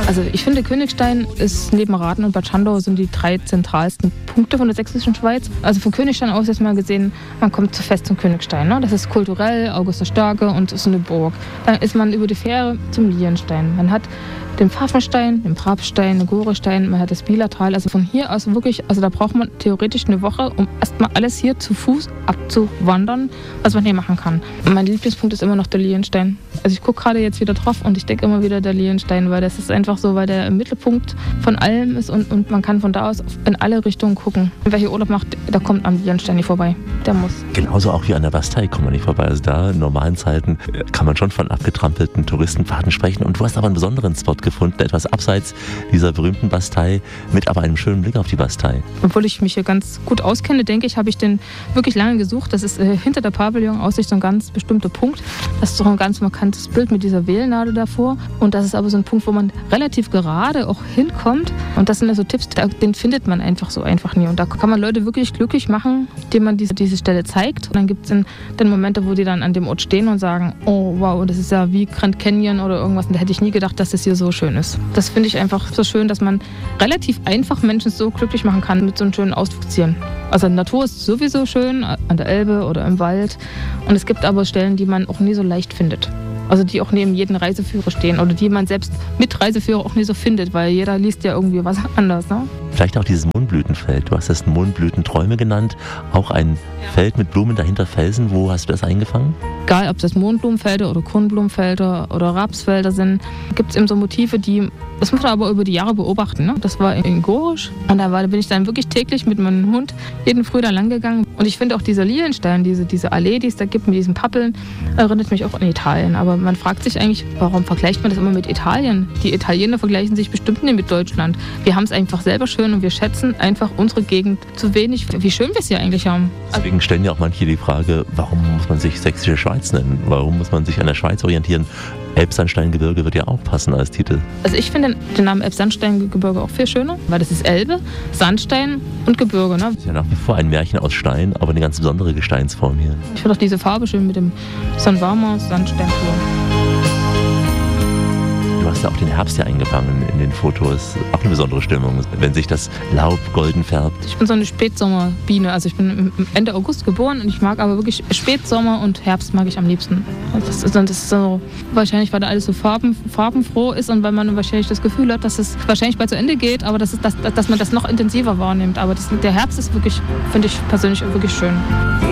Also ich finde, Königstein ist neben Rathen und Bad Schandau sind die 3 zentralsten Punkte von der sächsischen Schweiz. Also von Königstein aus jetzt mal gesehen, man kommt zu Festung Königstein. Ne? Das ist kulturell, August der Starke und ist eine Burg. Dann ist man über die Fähre zum Lilienstein. Man hat den Pfaffenstein, den Brabstein, den Gorestein, man hat das Bielertal. Also von hier aus wirklich, also da braucht man theoretisch eine Woche, um erstmal alles hier zu Fuß abzuwandern, was man hier machen kann. Und mein Lieblingspunkt ist immer noch der Lilienstein. Also ich gucke gerade jetzt wieder drauf und ich denke immer wieder der Lilienstein, weil das ist einfach so, weil der im Mittelpunkt von allem ist und man kann von da aus in alle Richtungen gucken. Und wer hier Urlaub macht, da kommt am Lilienstein nicht vorbei. Der muss. Genauso auch wie an der Bastei kommt man nicht vorbei. Also da in normalen Zeiten kann man schon von abgetrampelten Touristenpfaden sprechen. Und du hast aber einen besonderen Spot gefunden, etwas abseits dieser berühmten Bastei, mit aber einem schönen Blick auf die Bastei. Obwohl ich mich hier ganz gut auskenne, denke ich, habe ich den wirklich lange gesucht. Das ist hinter der Pavillon-Aussicht so ein ganz bestimmter Punkt. Das ist doch ein ganz markantes Bild mit dieser Wählnadel davor. Und das ist aber so ein Punkt, wo man relativ gerade auch hinkommt. Und das sind also Tipps, den findet man einfach so einfach nie. Und da kann man Leute wirklich glücklich machen, indem man diese Stelle zeigt. Und dann gibt es dann Momente, wo die dann an dem Ort stehen und sagen, oh wow, das ist ja wie Grand Canyon oder irgendwas. Und da hätte ich nie gedacht, dass das hier so schön ist. Das finde ich einfach so schön, dass man relativ einfach Menschen so glücklich machen kann mit so einem schönen Ausflugszielen. Also die Natur ist sowieso schön, an der Elbe oder im Wald. Und es gibt aber Stellen, die man auch nie so leicht findet. Also die auch neben jedem Reiseführer stehen oder die man selbst mit Reiseführer auch nie so findet, weil jeder liest ja irgendwie was anders. Ne? Vielleicht auch dieses Mohnblütenfeld. Du hast es Mohnblütenträume genannt. Auch ein Feld mit Blumen, dahinter Felsen. Wo hast du das eingefangen? Egal, ob das Mohnblumenfelder oder Kornblumenfelder oder Rapsfelder sind, gibt es eben so Motive, das muss man aber über die Jahre beobachten. Ne? Das war in Gorisch und da bin ich dann wirklich täglich mit meinem Hund jeden Früh da lang gegangen. Und ich finde auch dieser Lilienstein, diese Allee, die es da gibt mit diesen Pappeln, erinnert mich auch an Italien. Aber man fragt sich eigentlich, warum vergleicht man das immer mit Italien? Die Italiener vergleichen sich bestimmt nicht mit Deutschland. Wir haben es einfach selber schön und wir schätzen einfach unsere Gegend zu wenig, wie schön wir es hier eigentlich haben. Deswegen stellen ja auch manche die Frage, warum muss man sich Sächsische Schweiz nennen? Warum muss man sich an der Schweiz orientieren? Elbsandsteingebirge wird ja auch passen als Titel. Also ich finde den Namen Elbsandsteingebirge auch viel schöner, weil das ist Elbe, Sandstein und Gebirge. Ne? Das ist ja nach wie vor ein Märchen aus Stein, aber eine ganz besondere Gesteinsform hier. Ich finde auch diese Farbe schön mit dem so ein warmer Sandstein. Du hast ja auch den Herbst hier eingefangen in den Fotos. Auch eine besondere Stimmung, wenn sich das Laub golden färbt. Ich bin so eine Spätsommerbiene. Also ich bin Ende August geboren und ich mag aber wirklich Spätsommer und Herbst mag ich am liebsten. Das ist so, wahrscheinlich, weil da alles so farbenfroh ist und weil man wahrscheinlich das Gefühl hat, dass es wahrscheinlich bald zu Ende geht, aber dass man das noch intensiver wahrnimmt. Aber der Herbst ist wirklich, finde ich persönlich wirklich schön.